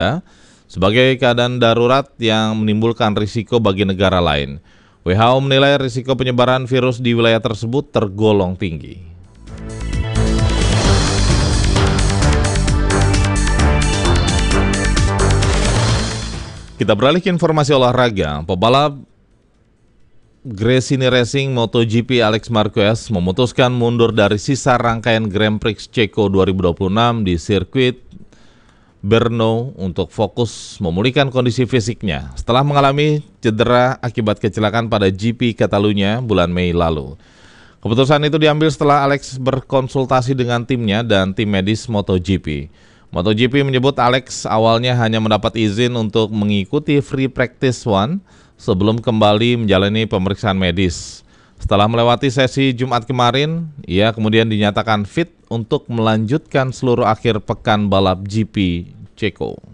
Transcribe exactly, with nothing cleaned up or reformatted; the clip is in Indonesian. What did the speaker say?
sebagai keadaan darurat yang menimbulkan risiko bagi negara lain. W H O menilai risiko penyebaran virus di wilayah tersebut tergolong tinggi. Kita beralih ke informasi olahraga. Pebalap Gresini Racing MotoGP Alex Marquez memutuskan mundur dari sisa rangkaian Grand Prix Ceko dua ribu dua puluh enam di sirkuit Brno untuk fokus memulihkan kondisi fisiknya setelah mengalami cedera akibat kecelakaan pada G P Catalunya bulan Mei lalu. Keputusan itu diambil setelah Alex berkonsultasi dengan timnya dan tim medis MotoGP. MotoGP menyebut Alex awalnya hanya mendapat izin untuk mengikuti Free Practice One sebelum kembali menjalani pemeriksaan medis. Setelah melewati sesi Jumat kemarin, ia kemudian dinyatakan fit untuk melanjutkan seluruh akhir pekan balap G P Ceko.